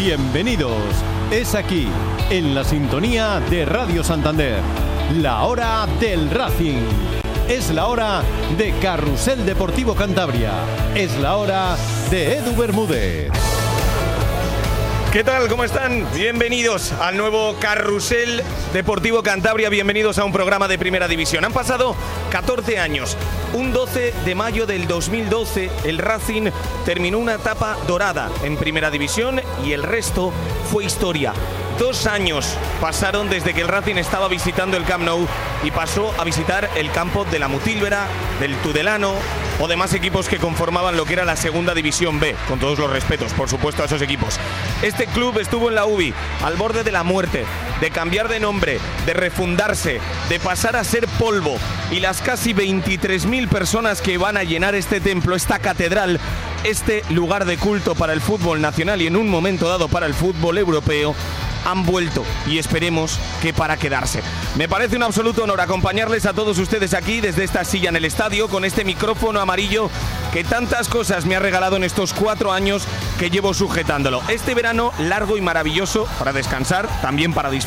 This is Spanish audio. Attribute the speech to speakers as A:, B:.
A: Bienvenidos. Es aquí, en la sintonía de Radio Santander, la hora del Racing. Es la hora de Carrusel Deportivo Cantabria. Es la hora de Edu Bermúdez.
B: ¿Qué tal? ¿Cómo están? Bienvenidos al nuevo Carrusel Deportivo Cantabria. Bienvenidos a un programa de Primera División. Han pasado 14 años. Un 12 de mayo del 2012, el Racing terminó una etapa dorada en Primera División y el resto fue historia. 2 años pasaron desde que el Racing estaba visitando el Camp Nou y pasó a visitar el campo de la Mutílvera, del Tudelano o demás equipos que conformaban lo que era la Segunda División B, con todos los respetos, por supuesto, a esos equipos. Este club estuvo en la UBI, al borde de la muerte, de cambiar de nombre, de refundarse, de pasar a ser polvo, y las casi 23.000 personas que van a llenar este templo, esta catedral, este lugar de culto para el fútbol nacional y en un momento dado para el fútbol europeo, han vuelto y esperemos que para quedarse. Me parece un absoluto honor acompañarles a todos ustedes aquí desde esta silla en el estadio con este micrófono amarillo que tantas cosas me ha regalado en estos 4 años que llevo sujetándolo. Este verano largo y maravilloso para descansar, también para disfrutar.